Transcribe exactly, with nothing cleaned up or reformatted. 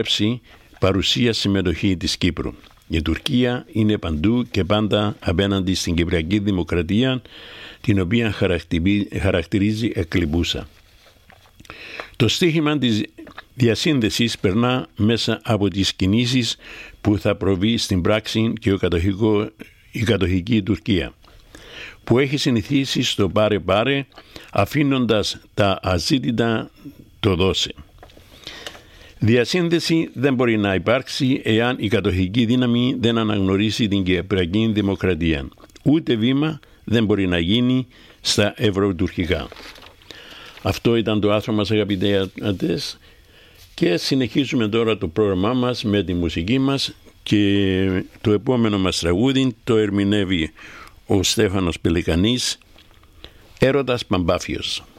παρουσία συμμετοχή της Κύπρου. Η Τουρκία είναι παντού και πάντα απέναντι στην Κυπριακή Δημοκρατία, την οποία χαρακτηρίζει εκλειπούσα. Το στίχημα της διασύνδεσης περνά μέσα από τις κινήσεις που θα προβεί στην πράξη και ο κατοχικό, η κατοχική Τουρκία, που έχει συνηθίσει στο πάρε-πάρε, αφήνοντας τα αζήτητα το δώσε. Διασύνδεση δεν μπορεί να υπάρξει εάν η κατοχική δύναμη δεν αναγνωρίσει την Κυπριακή Δημοκρατία. Ούτε βήμα δεν μπορεί να γίνει στα ευρωτουρκικά. Αυτό ήταν το άρθρο μας, αγαπητοί ατές, και συνεχίζουμε τώρα το πρόγραμμά μας με τη μουσική μας, και το επόμενο μας τραγούδι το ερμηνεύει ο Στέφανος Πελικανής, «Έρωτας Παμπάφιος».